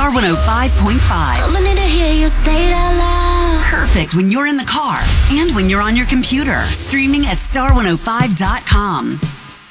Star 105.5. I'ma need to hear you say it out loud. Perfect when you're in the car and when you're on your computer. Streaming at star105.com.